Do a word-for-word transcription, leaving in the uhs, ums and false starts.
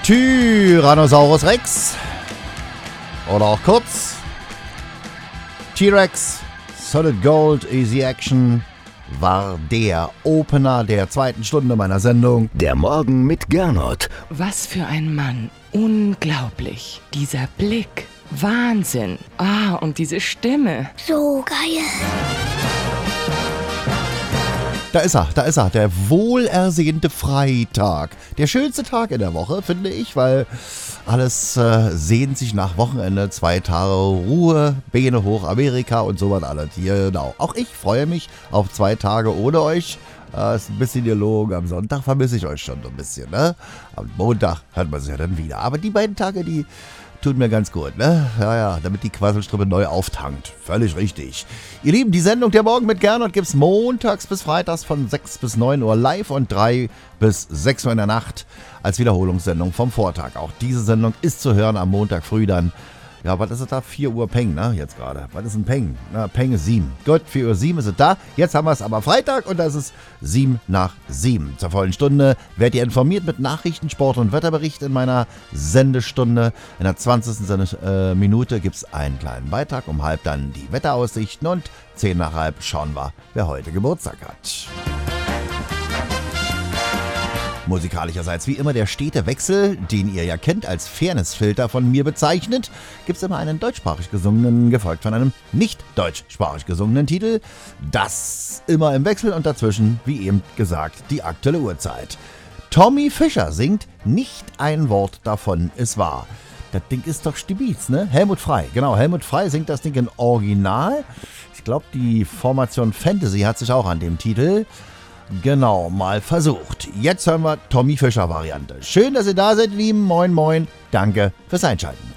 Tyrannosaurus Rex oder auch kurz T-Rex Solid Gold Easy Action war der Opener der zweiten Stunde meiner Sendung. Der Morgen mit Gernot. Was für ein Mann. Unglaublich. Dieser Blick. Wahnsinn. Ah, und diese Stimme. So geil. Da ist er, da ist er, der wohlersehnte Freitag. Der schönste Tag in der Woche, finde ich, weil alles äh, sehnt sich nach Wochenende, zwei Tage Ruhe, Beine hoch, Amerika und so was alles. Genau. Auch ich freue mich auf zwei Tage ohne euch. Äh, ist ein bisschen gelogen. Am Sonntag vermisse ich euch schon so ein bisschen, ne? Am Montag hört man sich ja dann wieder. Aber die beiden Tage, die tut mir ganz gut, ne? Ja, ja, damit die Quasselstrippe neu auftankt. Völlig richtig. Ihr Lieben, die Sendung Der Morgen mit Gernot gibt's montags bis freitags von sechs bis neun Uhr live und drei bis sechs Uhr in der Nacht als Wiederholungssendung vom Vortag. Auch diese Sendung ist zu hören am Montag früh dann. Ja, was ist es da? vier Uhr Peng, ne? Jetzt gerade. Was ist ein Peng? Na, Peng ist sieben. Gut, vier Uhr sieben ist es da. Jetzt haben wir es aber Freitag und da ist es sieben nach sieben. Zur vollen Stunde werdet ihr informiert mit Nachrichten, Sport und Wetterbericht in meiner Sendestunde. In der zwanzigsten Sende, äh, Minute gibt es einen kleinen Beitrag. Um halb dann die Wetteraussichten und zehn nach halb schauen wir, wer heute Geburtstag hat. Musikalischerseits wie immer der stete Wechsel, den ihr ja kennt als Fairnessfilter von mir bezeichnet, gibt es immer einen deutschsprachig gesungenen, gefolgt von einem nicht deutschsprachig gesungenen Titel. Das immer im Wechsel und dazwischen, wie eben gesagt, die aktuelle Uhrzeit. Tommy Fischer singt Nicht ein Wort davon ist wahr. Das Ding ist doch Stibiz, ne? Helmut Frey, genau, Helmut Frey singt das Ding in Original. Ich glaube, die Formation Fantasy hat sich auch an dem Titel genau mal versucht. Jetzt hören wir Tommy Fischer Variante. Schön, dass ihr da seid, lieben. Moin, moin. Danke fürs Einschalten.